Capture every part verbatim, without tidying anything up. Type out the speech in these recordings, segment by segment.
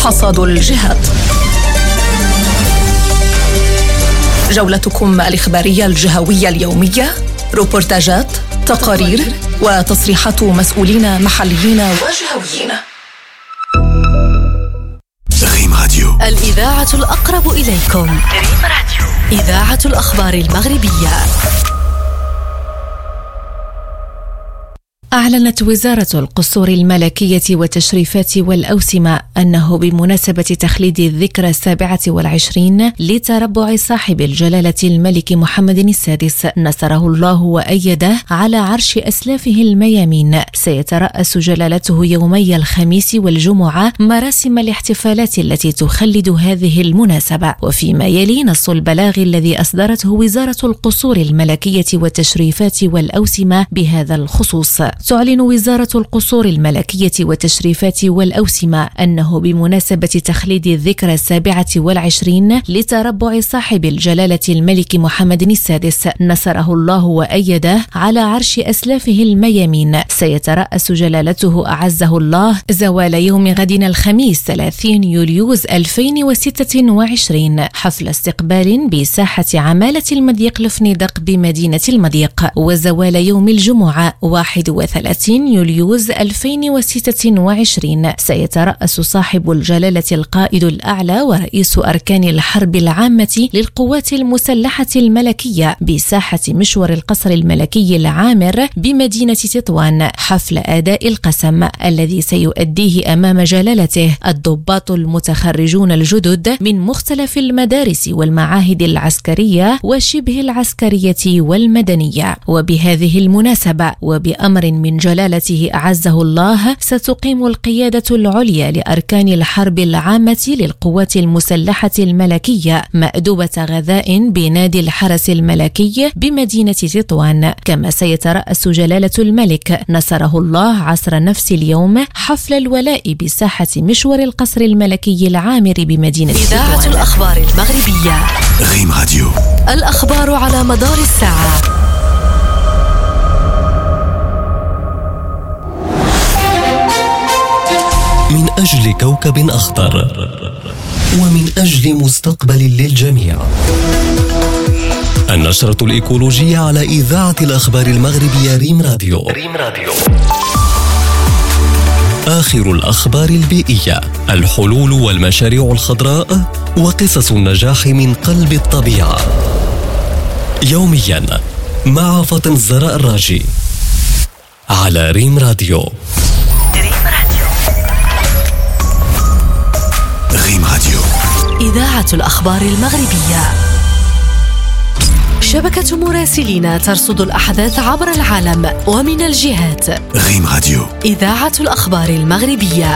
حصاد الجهات. جولتكم الإخبارية الجهوية اليومية، روبورتاجات، تقارير وتصريحات مسؤولين محليين وجهويين. ريم راديو، الإذاعة الأقرب إليكم. ريم راديو، إذاعة الأخبار المغربية. أعلنت وزارة القصور الملكية والتشريفات والأوسمة أنه بمناسبة تخليد الذكرى السابعة والعشرين لتربع صاحب الجلالة الملك محمد السادس نصره الله وأيده على عرش أسلافه الميامين، سيترأس جلالته يومي الخميس والجمعة مراسم الاحتفالات التي تخلد هذه المناسبة. وفيما يلي نص البلاغ الذي أصدرته وزارة القصور الملكية والتشريفات والأوسمة بهذا الخصوص. تعلن وزارة القصور الملكية والتشريفات والأوسمة أنه بمناسبة تخليد الذكرى السابعة والعشرين لتربع صاحب الجلالة الملك محمد السادس نصره الله وأيده على عرش أسلافه الميامين، سيترأس جلالته أعزه الله زوال يوم غد الخميس ثلاثين يوليوز ألفين وستة وعشرين حفل استقبال بساحة عمالة المضيق لفنيدق بمدينة المضيق، وزوال يوم الجمعة واحد وثلاثين يوليوز ألفين وستة وعشرين سيترأس صاحب الجلالة القائد الأعلى ورئيس أركان الحرب العامة للقوات المسلحة الملكية بساحة مشور القصر الملكي العامر بمدينة تطوان حفل أداء القسم الذي سيؤديه أمام جلالته الضباط المتخرجون الجدد من مختلف المدارس والمعاهد العسكرية وشبه العسكرية والمدنية. وبهذه المناسبة وبأمر من جلالته أعزه الله ستقيم القيادة العليا لأركان الحرب العامة للقوات المسلحة الملكية مأدبة غذاء بنادي الحرس الملكي بمدينة تطوان، كما سيترأس جلالة الملك نصره الله عصر نفس اليوم حفل الولاء بساحة مشور القصر الملكي العامر بمدينة تطوان. إذاعة الأخبار المغربية. ريم راديو، الأخبار على مدار الساعة. من أجل كوكب أخضر ومن أجل مستقبل للجميع. النشرة الإيكولوجية على إذاعة الأخبار المغربية ريم راديو. ريم راديو. آخر الأخبار البيئية، الحلول والمشاريع الخضراء وقصص النجاح من قلب الطبيعة. يوميا مع فاطمة الزهراء الراجي على ريم راديو. ريم راديو، إذاعة الأخبار المغربية. شبكة مراسلين ترصد الأحداث عبر العالم ومن الجهات. ريم راديو، إذاعة الأخبار المغربية.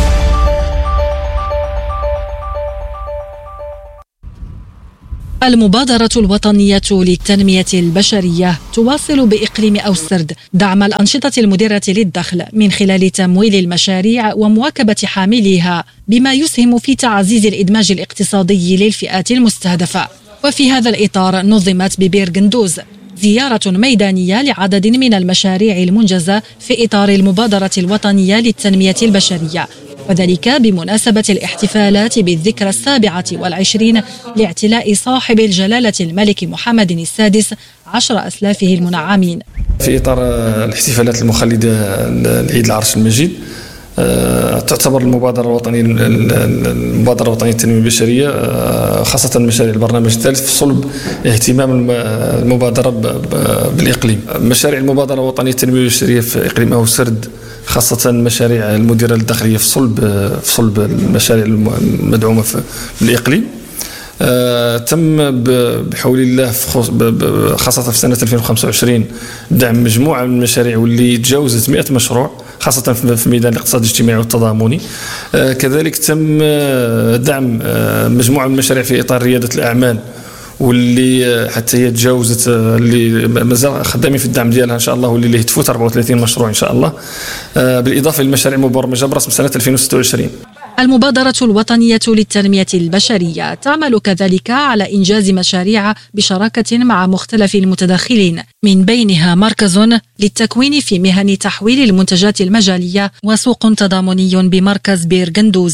المبادرة الوطنية للتنمية البشرية تواصل بإقليم أوسرد دعم الأنشطة المدرة للدخل من خلال تمويل المشاريع ومواكبة حامليها، بما يسهم في تعزيز الإدماج الاقتصادي للفئات المستهدفة. وفي هذا الإطار نظمت ببير قندوز زيارة ميدانية لعدد من المشاريع المنجزة في إطار المبادرة الوطنية للتنمية البشرية، وذلك بمناسبة الاحتفالات بالذكرى السابعة والعشرين لاعتلاء صاحب الجلالة الملك محمد السادس عشر أسلافه المنعمين. في إطار الاحتفالات المخلدة لعيد العرش المجيد، تعتبر المبادرة الوطنية المبادرة الوطنية للتنمية البشرية خاصة مشاريع البرنامج الثالث في صلب اهتمام المبادرة بالإقليم. مشاريع المبادرة الوطنية للتنمية البشرية في إقليم أوسرد خاصة مشاريع المديرة الداخلية في صلب في صلب المشاريع المدعومة في الإقليم. آه، تم بحول الله خاصة في سنة ألفين وخمسة وعشرين دعم مجموعة من المشاريع واللي تجاوزت مئة مشروع خاصة في ميدان الاقتصاد الاجتماعي والتضامني. آه، كذلك تم دعم آه، مجموعة من المشاريع في إطار ريادة الأعمال واللي حتى هي تجاوزت اللي مازال خدامين في الدعم ديالها ان شاء الله، واللي اللي تفوت أربعة وثلاثين مشروع ان شاء الله، بالاضافه للمشاريع المبرمجه برسم سنه ألفين وستة وعشرين. المبادرة الوطنية للتنمية البشرية تعمل كذلك على إنجاز مشاريع بشراكة مع مختلف المتداخلين، من بينها مركز للتكوين في مهن تحويل المنتجات المجالية وسوق تضامني بمركز بير قندوز.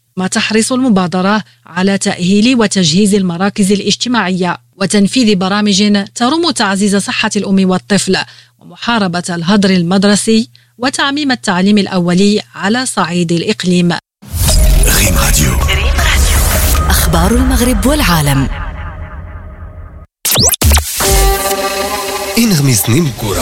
ما تحرص المبادرة على تأهيل وتجهيز المراكز الاجتماعية وتنفيذ برامج ترم تعزيز صحة الأم والطفل ومحاربة الهدر المدرسي وتعميم التعليم الأولي على صعيد الإقليم. ريم راديو. أخبار المغرب والعالم. إن غميسني مكورة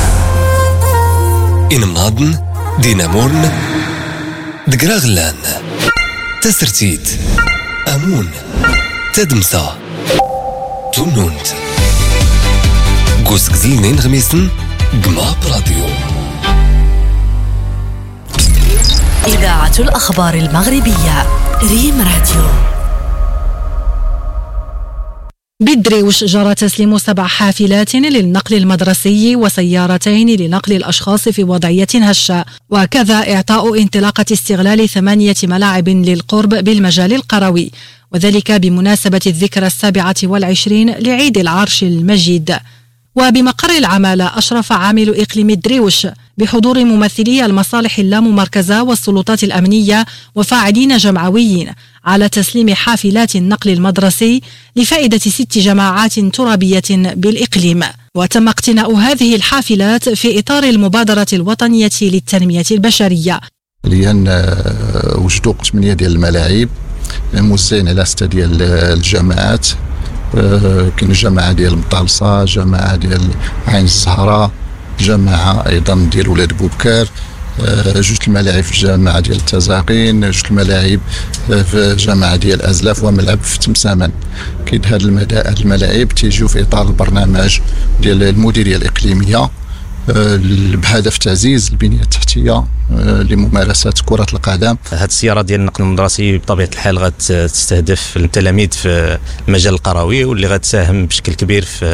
إن مناضن دينامورن دقراغلان تسرتيت أمون تدمسا تونونت قوس قزيلنين غميسن قماب راديو. إذاعة الأخبار المغربية ريم راديو. بالدريوش جرى تسليم سبع حافلات للنقل المدرسي وسيارتين لنقل الأشخاص في وضعية هشة، وكذا إعطاء انطلاقة استغلال ثمانية ملاعب للقرب بالمجال القروي، وذلك بمناسبة الذكرى السابعة والعشرين لعيد العرش المجيد. وبمقر العمالة أشرف عامل إقليم الدريوش بحضور ممثلي المصالح اللاممركزة والسلطات الأمنية وفاعلين جمعويين على تسليم حافلات النقل المدرسي لفائدة ست جماعات ترابية بالإقليم. وتم اقتناء هذه الحافلات في إطار المبادرة الوطنية للتنمية البشرية، لأن وجدوا ثمانية ديال الملاعب موزعين على ستة ديال الجامعات. كاين جماعة ديال مطالصة، جماعة ديال عين الزهراء، جماعة أيضا ديال ولاد بوبكار، جوج الملاعب في الجامعة ديال التزاقين، جوج الملاعب في الجامعة ديال أزلاف، وملعب في تمسامن. كاين هاد الملاعب تيجيو في إطار البرنامج ديال المديرية الإقليمية بهدف تعزيز البنية التحتية لممارسة كرة القدم. هذه السيارة ديال النقل المدرسي بطبيعة الحال غتستهدف التلاميذ في المجال القروي، واللي غتساهم بشكل كبير في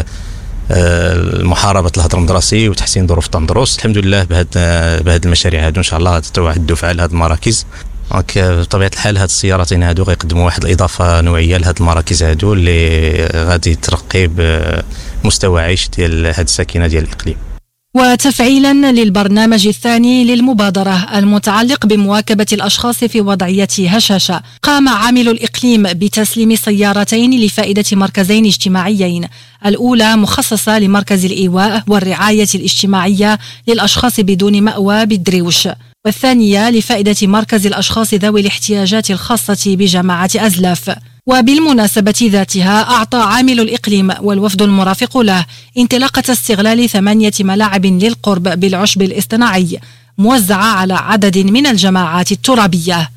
محاربة الهدر المدرسي وتحسين ظروف التندرس. الحمد لله بهذه بهذه المشاريع هادو إن شاء الله غتتوعد الدفعة لهذه المراكز. دونك بطبيعة الحال هاد السيارتين هادو غيقدموا واحد الإضافة نوعية لهاد المراكز هادو اللي غادي ترقي بمستوى عيش ديال هاد الساكنة ديال الإقليم. وتفعيلا للبرنامج الثاني للمبادرة المتعلق بمواكبة الأشخاص في وضعية هشاشة، قام عامل الإقليم بتسليم سيارتين لفائدة مركزين اجتماعيين، الأولى مخصصة لمركز الإيواء والرعاية الاجتماعية للأشخاص بدون مأوى بالدريوش، والثانية لفائدة مركز الأشخاص ذوي الاحتياجات الخاصة بجماعة أزلاف. وبالمناسبة ذاتها أعطى عامل الإقليم والوفد المرافق له انطلاقة استغلال ثمانية ملاعب للقرب بالعشب الاصطناعي موزعة على عدد من الجماعات الترابية.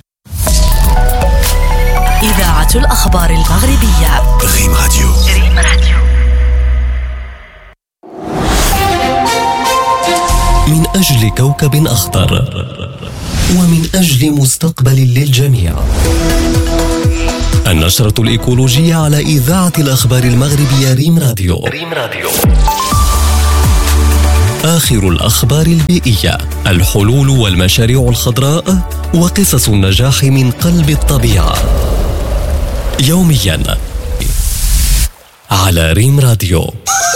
إذاعة الأخبار المغربية ريم راديو. ريم راديو. من أجل كوكب أخضر ومن أجل مستقبل للجميع. النشرة الإيكولوجية على إذاعة الأخبار المغربية ريم راديو. ريم راديو. آخر الأخبار البيئية، الحلول والمشاريع الخضراء وقصص النجاح من قلب الطبيعة، يوميا على ريم راديو.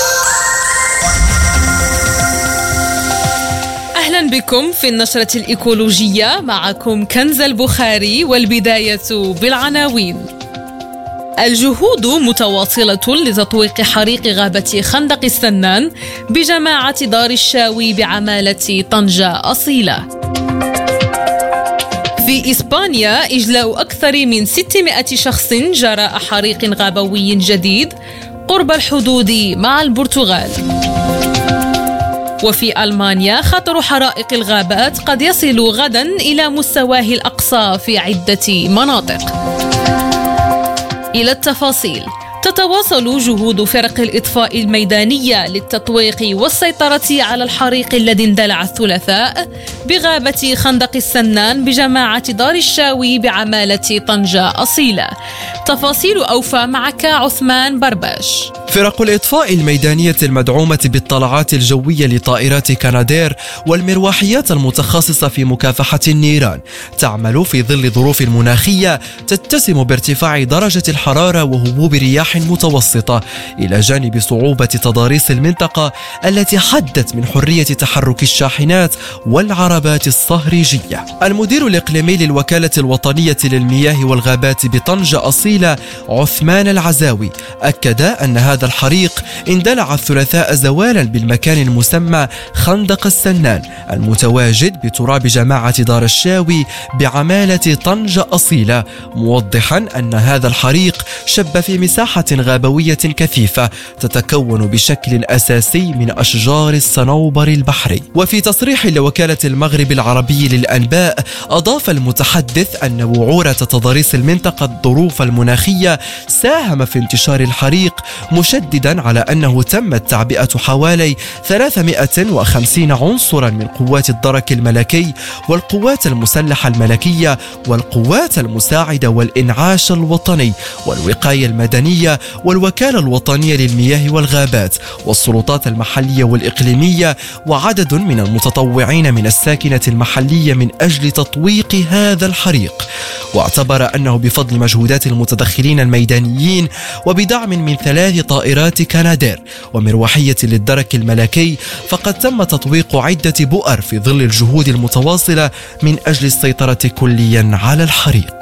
أهلا بكم في النشرة الإيكولوجية، معكم كنز البخاري، والبداية بالعناوين. الجهود متواصلة لتطويق حريق غابة خندق السنان بجماعة دار الشاوي بعمالة طنجة أصيلة. في إسبانيا إجلاء أكثر من ستمائة شخص جراء حريق غابوي جديد قرب الحدود مع البرتغال. وفي ألمانيا خطر حرائق الغابات قد يصل غدا إلى مستواه الأقصى في عدة مناطق. إلى التفاصيل. تتواصل جهود فرق الإطفاء الميدانية للتطويق والسيطرة على الحريق الذي اندلع الثلاثاء بغابة خندق السنان بجماعة دار الشاوي بعمالة طنجة أصيلة. تفاصيل أوفى معك عثمان برباش. فرق الإطفاء الميدانية المدعومة بالطلعات الجوية لطائرات كنادير والمروحيات المتخصصة في مكافحة النيران تعمل في ظل ظروف مناخية تتسم بارتفاع درجة الحرارة وهبوب رياح متوسطة، إلى جانب صعوبة تضاريس المنطقة التي حدت من حرية تحرك الشاحنات والعربات الصهريجية. المدير الإقليمي للوكالة الوطنية للمياه والغابات بطنجة أصيلة عثمان العزاوي أكد أن هذا الحريق اندلع الثلاثاء زوالا بالمكان المسمى خندق السنان المتواجد بتراب جماعة دار الشاوي بعمالة طنجة أصيلة، موضحا أن هذا الحريق شب في مساحة غابوية كثيفة تتكون بشكل أساسي من أشجار الصنوبر البحري. وفي تصريح لوكالة المغرب العربي للأنباء أضاف المتحدث أن وعورة تضاريس المنطقة الظروف المناخية ساهم في انتشار الحريق، مشددا على أنه تمت تعبئة حوالي ثلاثمائة وخمسين عنصرا من قوات الدرك الملكي والقوات المسلحة الملكية والقوات المساعدة والإنعاش الوطني والوقاية المدنية والوكالة الوطنية للمياه والغابات والسلطات المحلية والإقليمية وعدد من المتطوعين من الساكنة المحلية من أجل تطويق هذا الحريق. واعتبر أنه بفضل مجهودات المتدخلين الميدانيين وبدعم من ثلاث طائرات كنادير ومروحية للدرك الملكي فقد تم تطويق عدة بؤر في ظل الجهود المتواصلة من أجل السيطرة كليا على الحريق.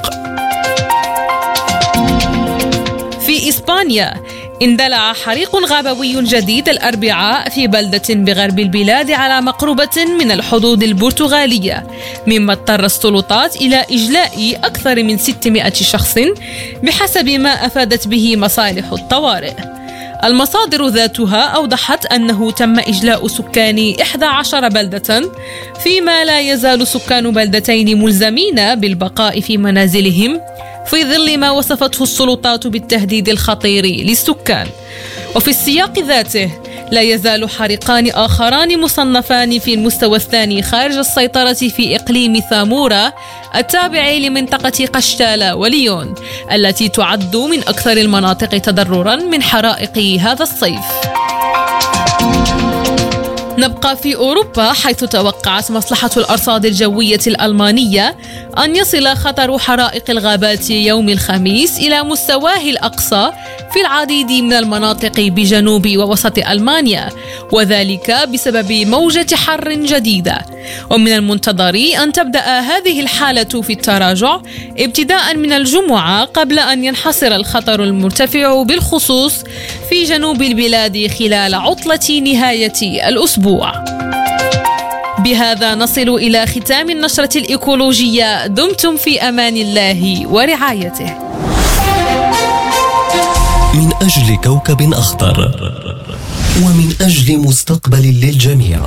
في إسبانيا اندلع حريق غابوي جديد الأربعاء في بلدة بغرب البلاد على مقربة من الحدود البرتغالية، مما اضطر السلطات إلى إجلاء أكثر من ستمائة شخص بحسب ما أفادت به مصالح الطوارئ. المصادر ذاتها أوضحت أنه تم إجلاء سكان إحدى عشرة بلدة، فيما لا يزال سكان بلدتين ملزمين بالبقاء في منازلهم في ظل ما وصفته السلطات بالتهديد الخطير للسكان. وفي السياق ذاته لا يزال حريقان آخران مصنفان في المستوى الثاني خارج السيطرة في إقليم ثامورا التابع لمنطقة قشتالة وليون التي تعد من أكثر المناطق تضررا من حرائق هذا الصيف. نبقى في أوروبا، حيث توقعت مصلحة الأرصاد الجوية الألمانية أن يصل خطر حرائق الغابات يوم الخميس إلى مستواه الأقصى في العديد من المناطق بجنوب ووسط ألمانيا، وذلك بسبب موجة حر جديدة. ومن المنتظر أن تبدأ هذه الحالة في التراجع ابتداء من الجمعة قبل أن ينحصر الخطر المرتفع بالخصوص في جنوب البلاد خلال عطلة نهاية الأسبوع. بهذا نصل إلى ختام النشرة الإيكولوجية. دمتم في أمان الله ورعايته. من أجل كوكب أخضر ومن أجل مستقبل للجميع.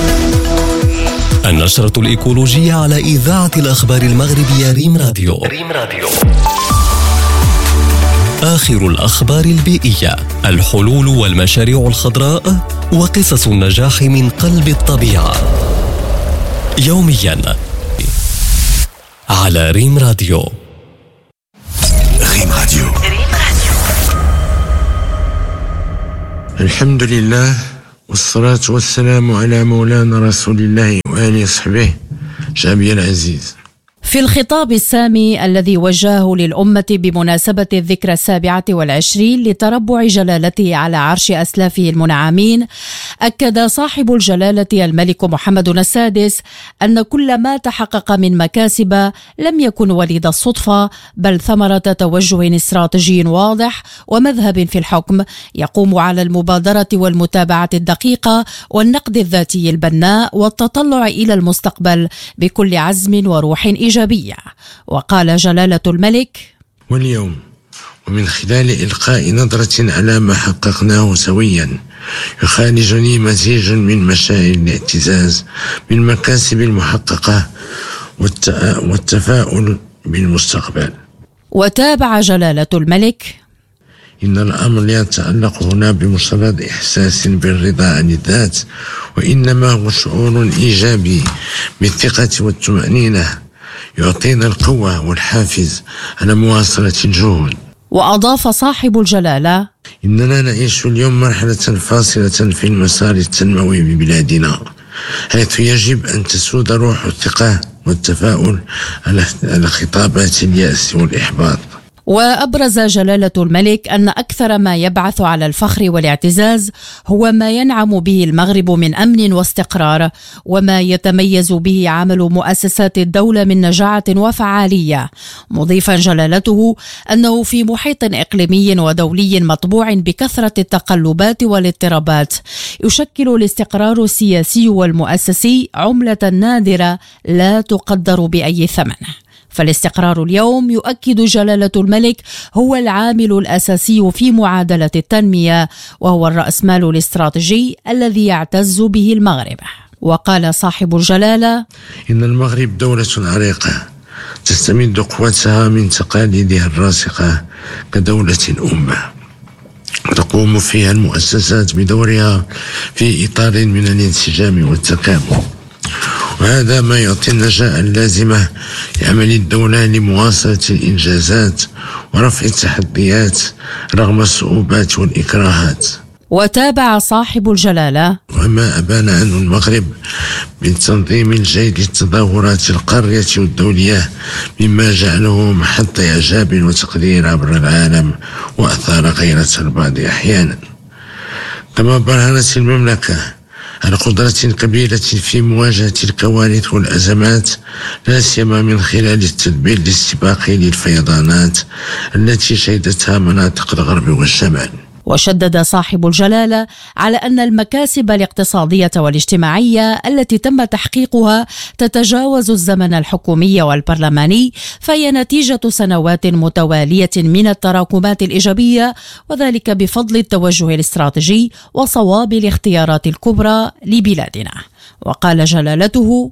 النشرة الإيكولوجية على إذاعة الأخبار المغربية ريم راديو. ريم راديو. آخر الأخبار البيئية، الحلول والمشاريع الخضراء وقصص النجاح من قلب الطبيعة، يوميا على ريم راديو. ريم راديو. الحمد لله والصلاة والسلام على مولانا رسول الله وآله وصحبه. شعبي العزيز، في الخطاب السامي الذي وجهه للأمة بمناسبة الذكرى السابعة والعشرين لتربع جلالته على عرش أسلافه المنعمين، أكد صاحب الجلالة الملك محمد السادس أن كل ما تحقق من مكاسب لم يكن وليد الصدفة، بل ثمرة توجه استراتيجي واضح ومذهب في الحكم يقوم على المبادرة والمتابعة الدقيقة والنقد الذاتي البناء والتطلع إلى المستقبل بكل عزم وروح إيجابية. وقال جلالة الملك: واليوم ومن خلال إلقاء نظرة على ما حققناه سويا يخالجني مزيج من مشاعر الاعتزاز بالمكاسب المحققة والتفاؤل بالمستقبل. وتابع جلالة الملك: إن الأمر لا يتعلق هنا بمجرد إحساس بالرضا عن الذات، وإنما هو شعور إيجابي بالثقة والطمأنينة يعطينا القوة والحافز على مواصلة الجهود. وأضاف صاحب الجلالة: إننا نعيش اليوم مرحلة فاصلة في المسار التنموي ببلادنا، حيث يجب أن تسود روح الثقة والتفاؤل على خطابات اليأس والإحباط. وأبرز جلالة الملك أن أكثر ما يبعث على الفخر والاعتزاز هو ما ينعم به المغرب من أمن واستقرار، وما يتميز به عمل مؤسسات الدولة من نجاعة وفعالية، مضيفا جلالته أنه في محيط إقليمي ودولي مطبوع بكثرة التقلبات والاضطرابات، يشكل الاستقرار السياسي والمؤسسي عملة نادرة لا تقدر بأي ثمن. فالاستقرار اليوم، يؤكد جلالة الملك، هو العامل الأساسي في معادلة التنمية، وهو الرأسمال الاستراتيجي الذي يعتز به المغرب. وقال صاحب الجلالة: إن المغرب دولة عريقة تستمد قوتها من تقاليدها الراسخة كدولة أمة، وتقوم فيها المؤسسات بدورها في إطار من الانسجام والتكامل، وهذا ما يعطي النجاة اللازمة لعمل الدولة لمواصلة الإنجازات ورفع التحديات رغم الصعوبات والإكراهات. وتابع صاحب الجلالة: وما أبان عن المغرب من تنظيم الجيد للتظاهرات القارية والدولية مما جعله محط إعجاب وتقدير عبر العالم وأثار غيرة البعض أحيانا. كما برهنت المملكة على قدرة كبيرة في مواجهة الكوارث والأزمات، لا سيما من خلال التدبير الاستباقي للفيضانات التي شهدتها مناطق الغرب والشمال. وشدد صاحب الجلالة على أن المكاسب الاقتصادية والاجتماعية التي تم تحقيقها تتجاوز الزمن الحكومي والبرلماني، فهي نتيجة سنوات متوالية من التراكمات الإيجابية، وذلك بفضل التوجه الاستراتيجي وصواب الاختيارات الكبرى لبلادنا. وقال جلالته: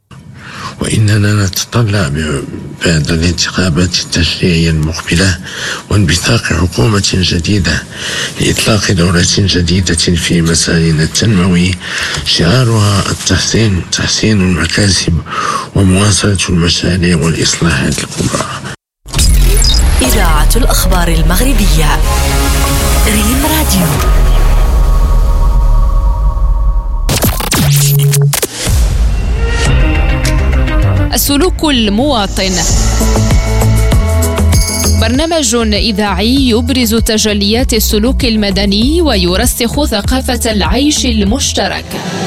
وإننا نتطلع بعد الانتخابات التشريعية المقبلة وانبثاق حكومة جديدة لإطلاق دورة جديدة في مسارنا التنموي، شعارها التحسين تحسين المكاسب ومواصلة المشاريع والإصلاحات الكبرى. إذاعة الأخبار المغربية، ريم راديو. السلوك المواطن، برنامج إذاعي يبرز تجليات السلوك المدني ويرسخ ثقافة العيش المشترك.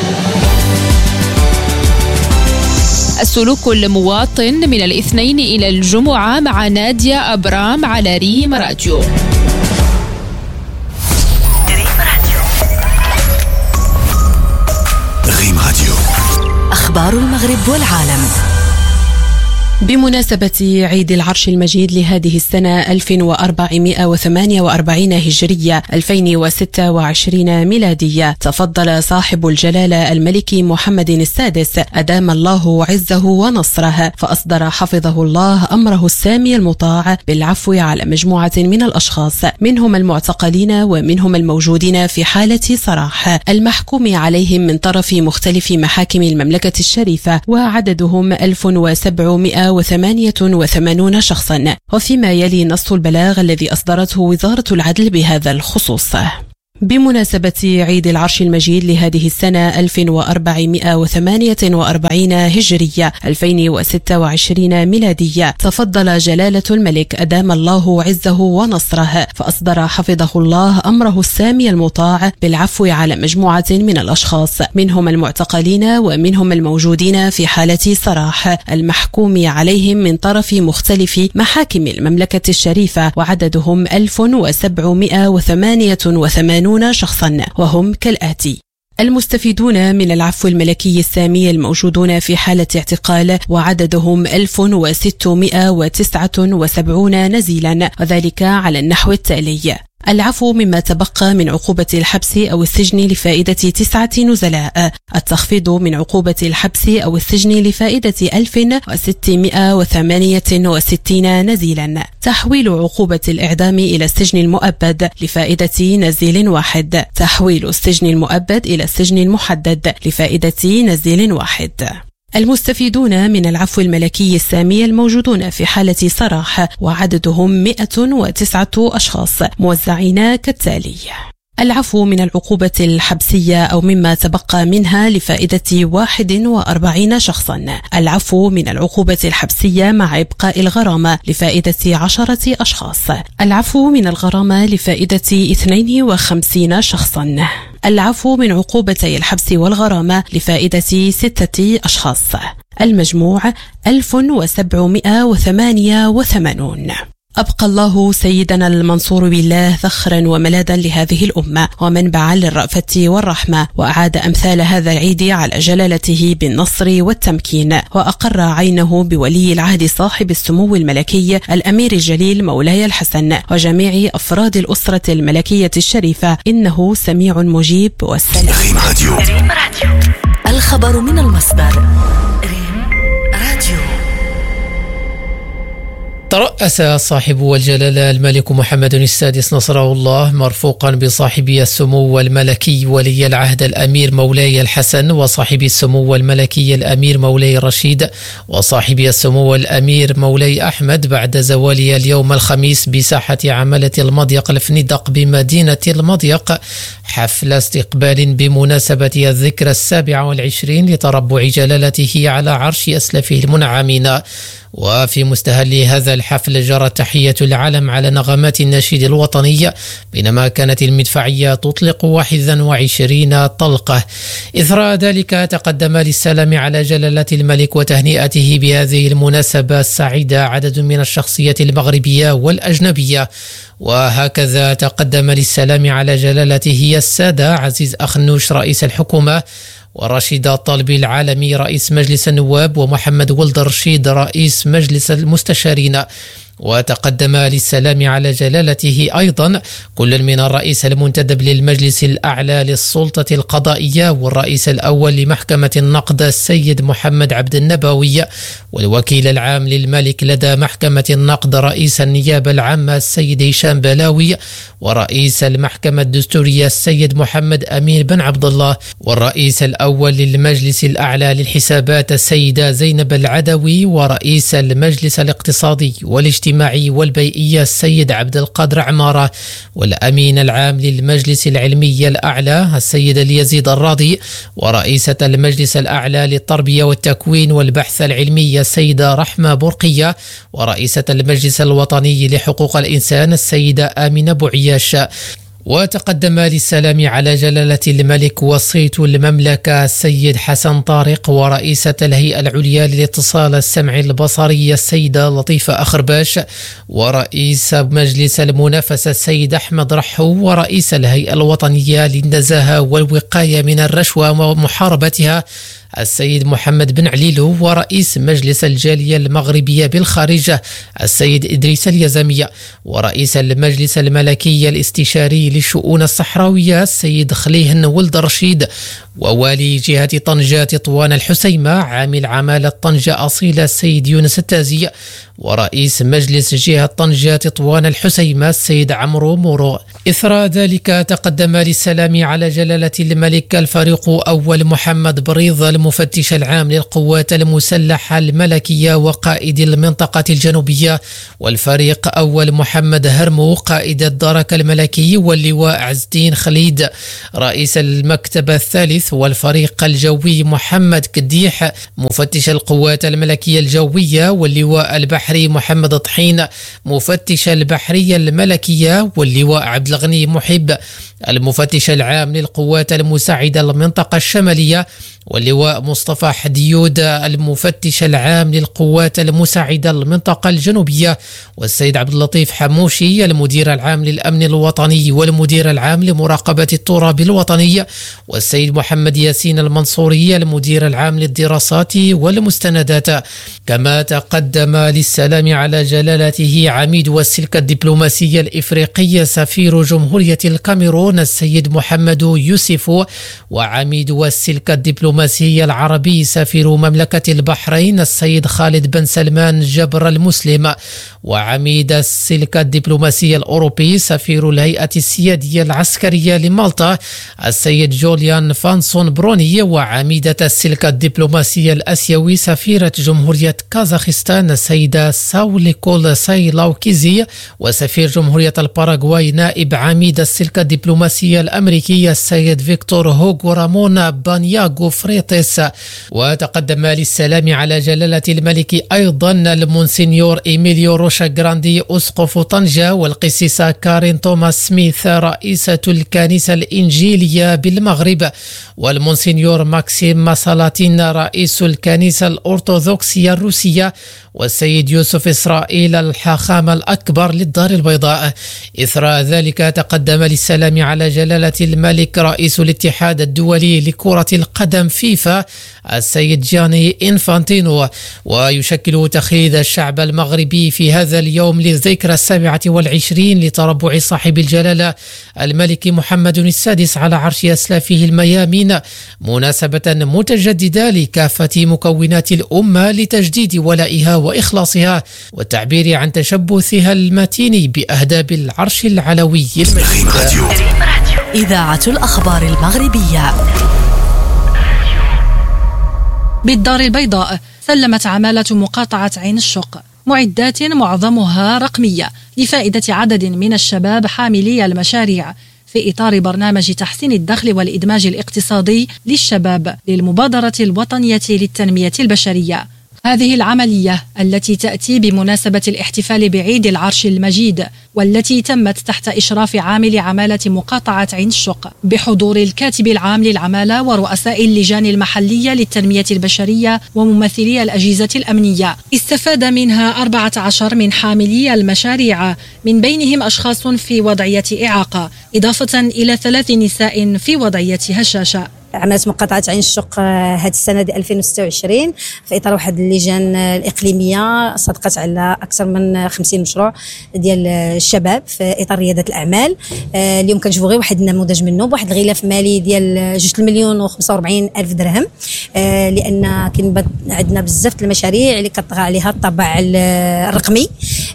السلوك المواطن من الاثنين إلى الجمعة مع نادية أبرام على ريم راديو. ريم راديو، أخبار المغرب والعالم. بمناسبة عيد العرش المجيد لهذه السنة ألف وأربعمائة وثمانية وأربعين هجرية ألفين وستة وعشرين ميلادية، تفضل صاحب الجلالة الملك محمد السادس أدام الله عزه ونصره، فأصدر حفظه الله أمره السامي المطاع بالعفو على مجموعة من الأشخاص، منهم المعتقلين ومنهم الموجودين في حالة سراح، المحكوم عليهم من طرف مختلف محاكم المملكة الشريفة، وعددهم ألف وسبعمائة وثمانية وثمانين شخصا. وفيما يلي نص البلاغ الذي أصدرته وزارة العدل بهذا الخصوص. بمناسبة عيد العرش المجيد لهذه السنة ألف وأربعمائة وثمانية وأربعين هجرية ألفين وستة وعشرين ميلادية، تفضل جلالة الملك أدام الله عزه ونصره، فأصدر حفظه الله أمره السامي المطاع بالعفو على مجموعة من الأشخاص، منهم المعتقلين ومنهم الموجودين في حالة سراح، المحكوم عليهم من طرف مختلف محاكم المملكة الشريفة، وعددهم ألف وسبعمائة وثمانية وثمانين شخصا، وهم كالآتي: المستفيدون من العفو الملكي السامي الموجودون في حالة اعتقال، وعددهم ألف وستمائة وتسعة وسبعين نزيلا، وذلك على النحو التالي: العفو مما تبقى من عقوبة الحبس أو السجن لفائدة تسعة نزلاء، التخفيض من عقوبة الحبس أو السجن لفائدة ألف وستمائة وثمانية وستين نزيلا، تحويل عقوبة الإعدام إلى السجن المؤبد لفائدة نزيل واحد، تحويل السجن المؤبد إلى السجن المحدد لفائدة نزيل واحد. المستفيدون من العفو الملكي السامي الموجودون في حالة سراح وعددهم مئة وتسعة أشخاص موزعين كالتالي: العفو من العقوبة الحبسية أو مما تبقى منها لفائدة واحد وأربعين شخصا، العفو من العقوبة الحبسية مع إبقاء الغرامة لفائدة عشرة أشخاص، العفو من الغرامة لفائدة اثنين وخمسين شخصا، العفو من عقوبتي الحبس والغرامة لفائدة ستة أشخاص، المجموع ألف وسبعمائة وثمانية وثمانين. أبقى الله سيدنا المنصور بالله ذخرا وملاذا لهذه الأمة ومنبعا للرأفة والرحمة، وأعاد أمثال هذا العيد على جلالته بالنصر والتمكين، وأقر عينه بولي العهد صاحب السمو الملكي الأمير الجليل مولاي الحسن وجميع أفراد الأسرة الملكية الشريفة، إنه سميع مجيب. والسلام. ريم راديو. الخبر من المصدر. ريم راديو. ترأس صاحب الجلالة الملك محمد السادس نصره الله مرفوقا بصاحب السمو الملكي ولي العهد الأمير مولاي الحسن، وصاحب السمو الملكي الأمير مولاي رشيد، وصاحب السمو الأمير مولاي أحمد، بعد زوال اليوم الخميس بساحة عملة المضيق الفندق بمدينة المضيق حفل استقبال بمناسبة الذكرى السابعة والعشرين لتربع جلالته على عرش أسلافه المنعمين. وفي مستهل هذا الحفل جرت تحية العلم على نغمات النشيد الوطني، بينما كانت المدفعية تطلق واحد وعشرين طلقة. إثر ذلك تقدم للسلام على جلالة الملك وتهنئته بهذه المناسبة السعيدة عدد من الشخصيات المغربية والأجنبية، وهكذا تقدم للسلام على جلالته السادة عزيز أخنوش رئيس الحكومة، ورشيد الطالبي العالمي رئيس مجلس النواب، ومحمد ولد رشيد رئيس مجلس المستشارين. وتقدم للسلام على جلالته أيضا كل من الرئيس المنتدب للمجلس الأعلى للسلطة القضائية والرئيس الأول لمحكمة النقد السيد محمد عبد النبوي، والوكيل العام للملك لدى محكمة النقد رئيس النيابة العامة السيد هشام بلاوي، ورئيس المحكمة الدستورية السيد محمد أمين بن عبد الله، والرئيس الأول للمجلس الأعلى للحسابات السيدة زينب العدوي، ورئيس المجلس الاقتصادي والاجتماعي والبيئية السيد عبد القادر عمارة، والأمين العام للمجلس العلمي الأعلى السيد اليزيد الراضي، ورئيسة المجلس الأعلى للتربية والتكوين والبحث العلمي السيدة رحمة برقية، ورئيسة المجلس الوطني لحقوق الإنسان السيدة آمنة بوعياش. وتقدم للسلام على جلالة الملك وصيت المملكة السيد حسن طارق، ورئيسة الهيئة العليا للاتصال السمعي البصري السيدة لطيفة أخرباش، ورئيس مجلس المنافسة السيد أحمد رحو، ورئيس الهيئة الوطنية للنزاهة والوقاية من الرشوة ومحاربتها السيد محمد بن عليلو، ورئيس مجلس الجالية المغربية بالخارج السيد إدريس اليزمية، ورئيس المجلس الملكي الاستشاري للشؤون الصحراوية السيد خليهن ولد رشيد، ووالي جهة طنجة تطوان الحسيمة عامل عمالة طنجة أصيلة السيد يونس التازي، ورئيس مجلس جهة طنجة تطوان الحسيمة السيد عمرو مورو. إثر ذلك تقدم للسلام على جلالة الملك الفريق أول محمد بريض المفتش العام للقوات المسلحة الملكية وقائد المنطقة الجنوبية، والفريق أول محمد هرمو قائد الدرك الملكي، واللواء عز الدين خليد رئيس المكتب الثالث، والفريق الجوي محمد كديح مفتش القوات الملكية الجوية، واللواء البحري محمد طحين مفتش البحرية الملكية، واللواء عبد الغني محب المفتش العام للقوات المساعدة المنطقة الشمالية، واللواء مصطفى حديود المفتش العام للقوات المساعدة المنطقة الجنوبية، والسيد عبد اللطيف حموشي المدير العام للأمن الوطني والمدير العام لمراقبة التراب الوطني، والسيد محمد ياسين المنصوري المدير العام للدراسات والمستندات. كما تقدم للسلام على جلالته عميد والسلك الدبلوماسي الإفريقي سفير جمهورية الكاميرون الكاميرون السيد محمد يوسف، وعميد السلك الدبلوماسي العربي سفير مملكة البحرين السيد خالد بن سلمان جبر المسلم، وعميد السلك الدبلوماسي الأوروبي سفير الهيئة السيادية العسكرية لمالطا السيد جوليان فانسون بروني، وعميدة السلك الدبلوماسي الأسيوي سفيرة جمهورية كازاخستان السيدة ساوليكول سايلاوكيزي، وسفير جمهورية الباراغواي نائب عميد السلك الدبلوماسي الأمريكي السيد فيكتور هوغو رامون بانياغو فريتس. وتقدم للسلام على جلالة الملك أيضا المونسينيور إيميليو روشا جراندي أسقف طنجة، والقسيسة كارين توماس سميث رئيسة الكنيسة الإنجيلية بالمغرب، والمونسينيور ماكسيم ماسالاتين رئيس الكنيسة الأرثوذكسية الروسية، والسيد يوسف إسرائيل الحاخام الأكبر للدار البيضاء. إثر ذلك تقدم للسلام على جلالة الملك رئيس الاتحاد الدولي لكرة القدم فيفا السيد جياني إنفانتينو. ويشكل تخليد الشعب المغربي في هذا اليوم للذكرى السابعة والعشرين لتربع صاحب الجلالة الملك محمد السادس على عرش أسلافه الميامين مناسبة متجددة لكافة مكونات الأمة لتجديد ولائها وإخلاصها والتعبير عن تشبثها المتين بأهداب العرش العلوي المجيد. إذاعة الأخبار المغربية. بالدار البيضاء سلمت عمالة مقاطعة عين الشق معدات معظمها رقمية لفائدة عدد من الشباب حاملي المشاريع في إطار برنامج تحسين الدخل والإدماج الاقتصادي للشباب للمبادرة الوطنية للتنمية البشرية. هذه العملية التي تأتي بمناسبة الاحتفال بعيد العرش المجيد والتي تمت تحت إشراف عامل عمالة مقاطعة عين الشق بحضور الكاتب العام للعمالة ورؤساء اللجان المحلية للتنمية البشرية وممثلي الأجهزة الأمنية. استفاد منها أربعة عشر من حاملي المشاريع، من بينهم أشخاص في وضعية إعاقة، إضافة إلى ثلاث نساء في وضعية هشاشة. عملت مقاطعة عين الشق هذه السنة دي ألفين وستة وعشرين في إطار واحد اللجان الإقليمية صدقت على أكثر من خمسين مشروع ديال الشباب في إطار ريادة الأعمال. اليوم كنشوفوا غير واحد النموذج منه بواحد الغلاف مالي ديال جوج المليون وخمسة وأربعين ألف درهم، لأن كاين عندنا بزاف المشاريع اللي كطغى عليها الطابع الرقمي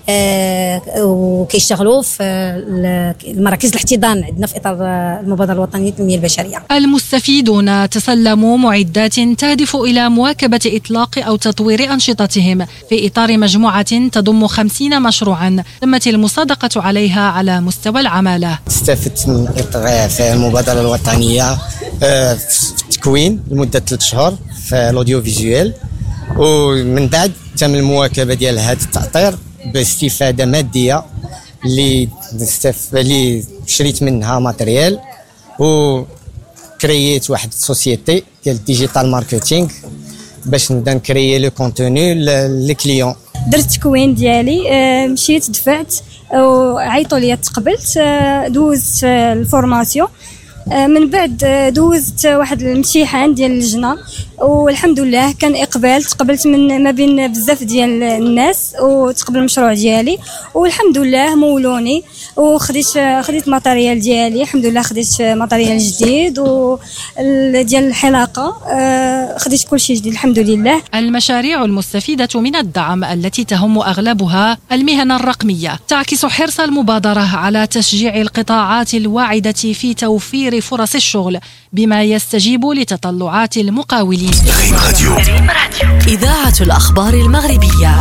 وكيشتغلوا في المراكز الاحتضان عندنا في إطار المبادرة الوطنية للتنمية البشرية. المستفيد دون تسلموا معدات تهدف إلى مواكبة إطلاق أو تطوير أنشطتهم في إطار مجموعة تضم خمسين مشروعا تمت المصادقة عليها على مستوى العمالة. استفدت من في المبادرة الوطنية في التكوين لمدة ثلاث شهور في الأوديو فيزيوال، ومن بعد تم المواكبة ديال هذا التأطير باستفادة مادية اللي اللي شريت منها ماتريال و كرييت واحد السوسيتي ديال ديجيتال ماركتينغ باش نبدا نكريي لو كونتوني للكليون. درت التكوين ديالي، مشيت دفعت وعيطوا لي تقبلت، دوزت الفورماسيون، من بعد دوزت واحد الامتحان ديال اللجنه والحمد لله كان اقبال، تقبلت من ما بين بزاف ديال الناس وتقبل المشروع ديالي والحمد لله مولوني وخديت خديت ماتريال ديالي الحمد لله، خديت ماتريال جديد وديال الحلاقه، خديت كل شيء جديد الحمد لله. المشاريع المستفيده من الدعم التي تهم اغلبها المهن الرقميه تعكس حرص المبادره على تشجيع القطاعات الواعده في توفير فرص الشغل بما يستجيب لتطلعات المقاولين. ريم راديو. إذاعة الأخبار المغربية.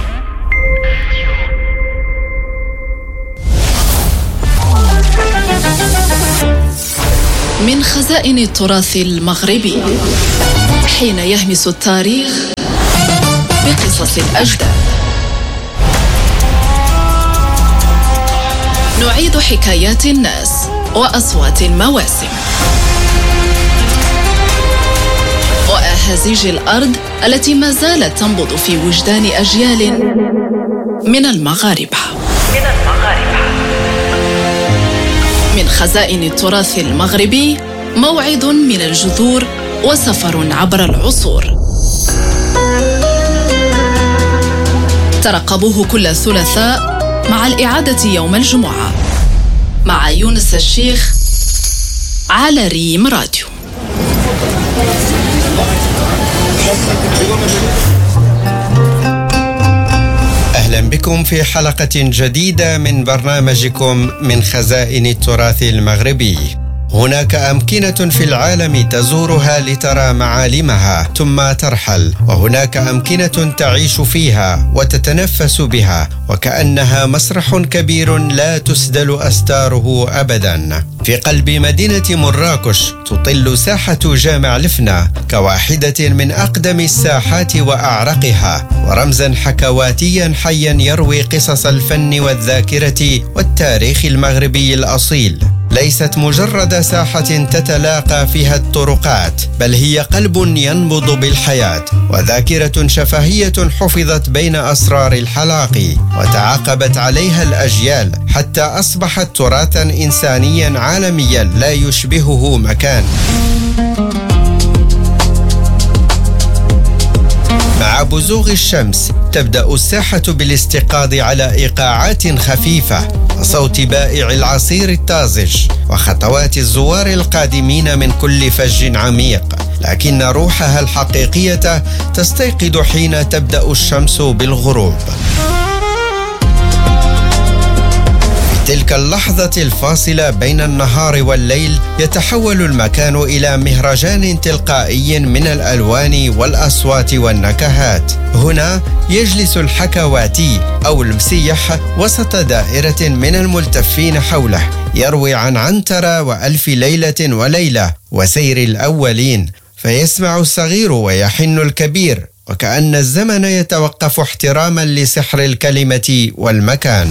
من خزائن التراث المغربي حين يهمس التاريخ بقصص الأجداد، نعيد حكايات الناس وأصوات المواسم وأهازيج الأرض التي ما زالت تنبض في وجدان أجيال من المغاربة. من خزائن التراث المغربي موعد من الجذور وسفر عبر العصور. ترقبوه كل ثلاثاء مع الإعادة يوم الجمعة مع يونس الشيخ على ريم راديو. أهلا بكم في حلقة جديدة من برنامجكم من خزائن التراث المغربي. هناك أمكنة في العالم تزورها لترى معالمها ثم ترحل، وهناك أمكنة تعيش فيها وتتنفس بها وكأنها مسرح كبير لا تسدل أستاره أبدا. في قلب مدينة مراكش تطل ساحة جامع لفنا كواحدة من أقدم الساحات وأعرقها، ورمزا حكواتيا حيا يروي قصص الفن والذاكرة والتاريخ المغربي الأصيل. ليست مجرد ساحة تتلاقى فيها الطرقات، بل هي قلب ينبض بالحياة وذاكرة شفهية حفظت بين أسرار الحلاقي وتعاقبت عليها الأجيال حتى أصبحت تراثا إنسانيا عالميا لا يشبهه مكان. مع بزوغ الشمس تبدأ الساحة بالاستيقاظ على إيقاعات خفيفة وصوت بائع العصير الطازج وخطوات الزوار القادمين من كل فج عميق، لكن روحها الحقيقية تستيقظ حين تبدأ الشمس بالغروب. تلك اللحظة الفاصلة بين النهار والليل يتحول المكان إلى مهرجان تلقائي من الألوان والأصوات والنكهات. هنا يجلس الحكواتي أو المسيح وسط دائرة من الملتفين حوله، يروي عن عنترة وألف ليلة وليلة وسير الأولين، فيسمع الصغير ويحن الكبير، وكأن الزمن يتوقف احتراما لسحر الكلمة والمكان.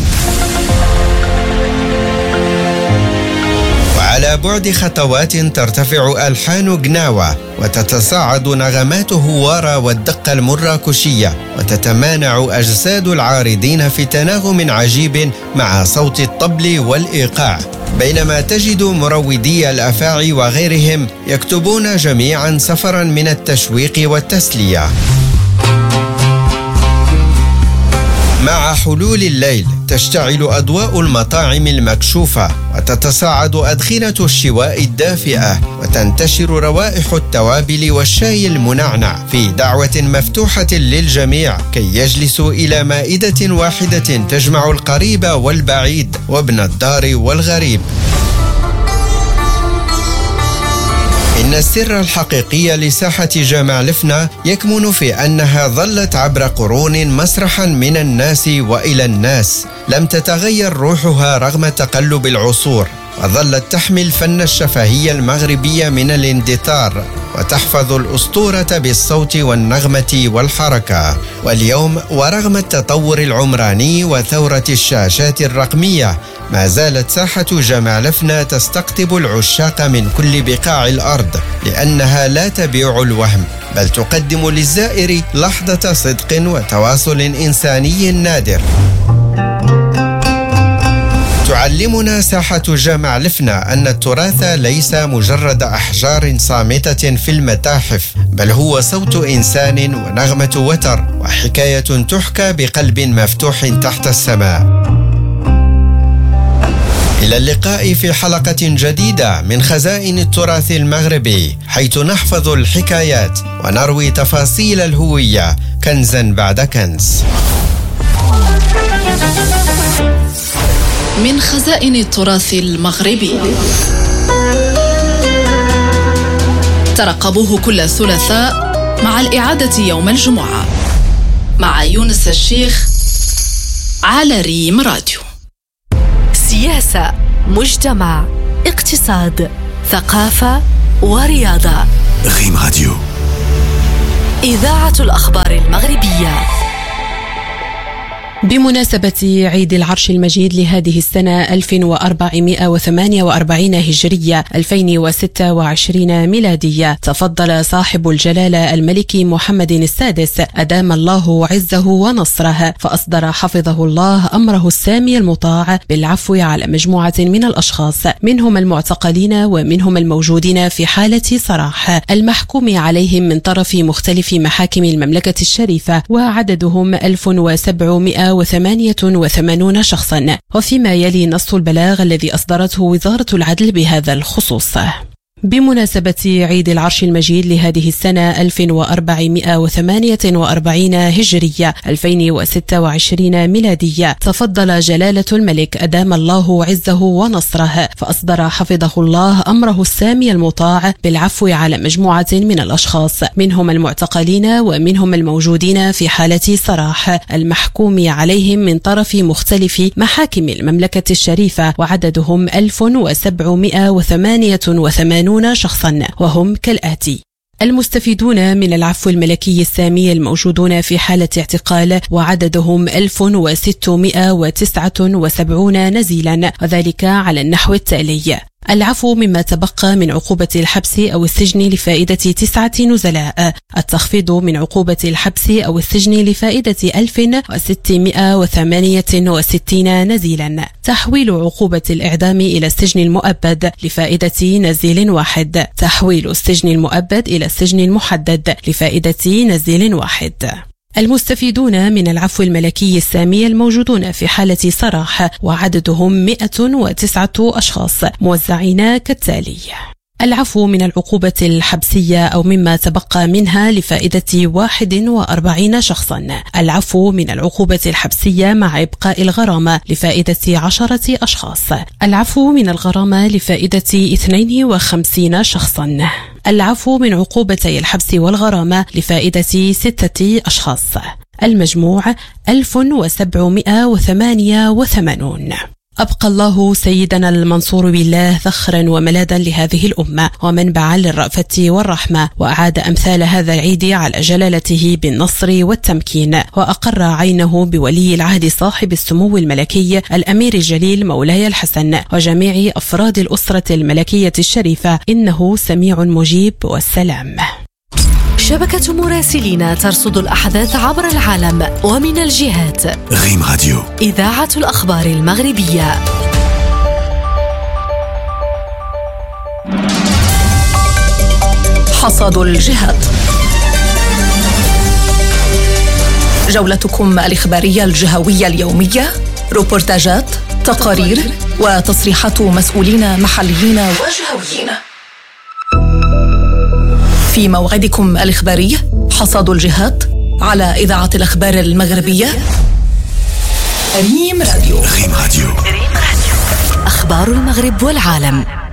على بعد خطوات ترتفع ألحان قناوة وتتصاعد نغمات هوارة والدقة المراكشية، وتتمانع أجساد العارضين في تناغم عجيب مع صوت الطبل والإيقاع، بينما تجد مرودي الأفاعي وغيرهم يكتبون جميعا سفرا من التشويق والتسلية. مع حلول الليل تشتعل أضواء المطاعم المكشوفة وتتصاعد أدخنة الشواء الدافئة وتنتشر روائح التوابل والشاي المنعنع في دعوة مفتوحة للجميع كي يجلسوا إلى مائدة واحدة تجمع القريب والبعيد وابن الدار والغريب. إن السر الحقيقي لساحة جامع لفنا يكمن في أنها ظلت عبر قرون مسرحا من الناس وإلى الناس، لم تتغير روحها رغم تقلب العصور، وظلت تحمي الفن الشفهي المغربي من الاندثار وتحفظ الأسطورة بالصوت والنغمة والحركة. واليوم ورغم التطور العمراني وثورة الشاشات الرقمية، ما زالت ساحة جامع لفنا تستقطب العشاق من كل بقاع الأرض، لأنها لا تبيع الوهم بل تقدم للزائر لحظة صدق وتواصل إنساني نادر. تعلمنا ساحة جامع لفنا أن التراث ليس مجرد أحجار صامتة في المتاحف، بل هو صوت إنسان ونغمة وتر وحكاية تحكى بقلب مفتوح تحت السماء. إلى اللقاء في حلقة جديدة من خزائن التراث المغربي، حيث نحفظ الحكايات ونروي تفاصيل الهوية كنزا بعد كنز. من خزائن التراث المغربي، ترقبوه كل ثلاثاء مع الإعادة يوم الجمعة مع يونس الشيخ على ريم راديو. سياسة، مجتمع، اقتصاد، ثقافة ورياضة. ريم راديو، إذاعة الأخبار المغربية. بمناسبة عيد العرش المجيد لهذه السنة ألف وأربعمائة وثمانية وأربعين هجرية ألفين وستة وعشرين ميلادية، تفضل صاحب الجلالة الملك محمد السادس أدام الله عزه ونصره، فأصدر حفظه الله أمره السامي المطاع بالعفو على مجموعة من الأشخاص، منهم المعتقلين ومنهم الموجودين في حالة سراح، المحكوم عليهم من طرف مختلف محاكم المملكة الشريفة، وعددهم ألف وسبعمائة وثمانية وثمانين شخصا. وفيما يلي نص البلاغ الذي أصدرته وزارة العدل بهذا الخصوص. بمناسبة عيد العرش المجيد لهذه السنة ألف وأربعمائة وثمانية وأربعين هجرية ألفين وستة وعشرين ميلادية، تفضل جلالة الملك أدام الله عزه ونصره فأصدر حفظه الله أمره السامي المطاع بالعفو على مجموعة من الأشخاص، منهم المعتقلين ومنهم الموجودين في حالة سراح المحكوم عليهم من طرف مختلف محاكم المملكة الشريفة، وعددهم ألف وسبعمائة وثمانية وثمانين شخصا، وهم كالآتي: المستفيدون من العفو الملكي السامي الموجودون في حالة اعتقال وعددهم ألف وستمائة وتسعة وسبعين نزيلا، وذلك على النحو التالي: العفو مما تبقى من عقوبة الحبس أو السجن لفائدة تسعة نزلاء، التخفيض من عقوبة الحبس أو السجن لفائدة ألف وستمائة وثمانية وستين نزيلا، تحويل عقوبة الإعدام إلى السجن المؤبد لفائدة نزيل واحد، تحويل السجن المؤبد إلى السجن المحدد لفائدة نزيل واحد. المستفيدون من العفو الملكي السامي الموجودون في حالة سراح وعددهم مئة وتسعة أشخاص موزعين كالتالي: العفو من العقوبة الحبسية أو مما تبقى منها لفائدة واحد وأربعين شخصا، العفو من العقوبة الحبسية مع إبقاء الغرامة لفائدة عشرة أشخاص، العفو من الغرامة لفائدة اثنين وخمسين شخصا، العفو من عقوبتي الحبس والغرامة لفائدة ستة أشخاص، المجموع ألف وسبعمائة وثمانية وثمانين. أبقى الله سيدنا المنصور بالله ذخرا وملاذا لهذه الأمة ومنبعا للرأفة والرحمة، وأعاد أمثال هذا العيد على جلالته بالنصر والتمكين، وأقر عينه بولي العهد صاحب السمو الملكي الأمير الجليل مولاي الحسن وجميع أفراد الأسرة الملكية الشريفة، إنه سميع مجيب، والسلام. شبكة مراسلين ترصد الأحداث عبر العالم ومن الجهات. ريم راديو، إذاعة الأخبار المغربية. حصاد الجهات، جولتكم الإخبارية الجهوية اليومية، روبورتاجات، تقارير وتصريحات مسؤولين محليين وجهويين. في موعدكم الإخباري حصاد الجهات على إذاعة الأخبار المغربية ريم راديو. ريم راديو، أخبار المغرب والعالم.